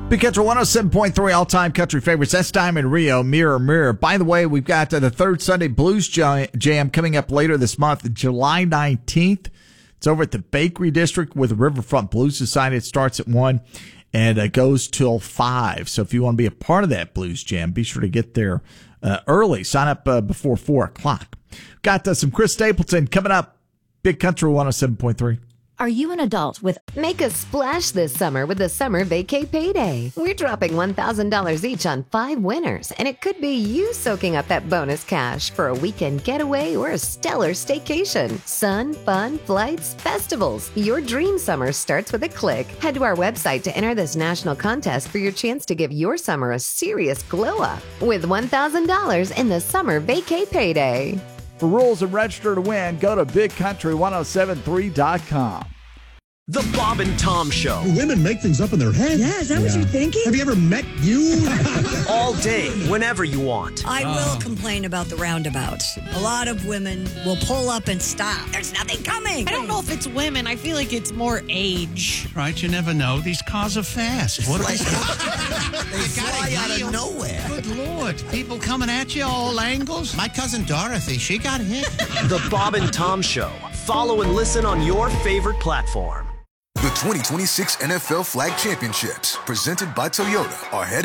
Big Country 107.3 all-time country favorites. That's Diamond Rio, Mirror, Mirror. By the way, we've got the third Sunday Blues Jam coming up later this month, July 19th. It's over at the Bakery District with the Riverfront Blues Society. It starts at 1 and goes till 5. So if you want to be a part of that Blues Jam, be sure to get there early. Sign up before 4 o'clock. Got some Chris Stapleton coming up. Big Country 107.3. Are you an adult with... Make a splash this summer with the Summer Vacay Payday. We're dropping $1,000 each on 5 winners, and it could be you soaking up that bonus cash for a weekend getaway or a stellar staycation. Sun, fun, flights, festivals. Your dream summer starts with a click. Head to our website to enter this national contest for your chance to give your summer a serious glow up with $1,000 in the Summer Vacay Payday. For rules and register to win, go to BigCountry1073.com. The Bob and Tom Show. Women make things up in their head. Yeah, is that what you're thinking? Have you ever met you? All day, whenever you want. I will complain about the roundabouts. A lot of women will pull up and stop. There's nothing coming. I don't know if it's women. I feel like it's more age. Right, you never know. These cars are fast. What They fly out of nowhere. Good Lord. People coming at you all angles. My cousin Dorothy, she got hit. The Bob and Tom Show. Follow and listen on your favorite platform. The 2026 NFL Flag Championships, presented by Toyota, are headed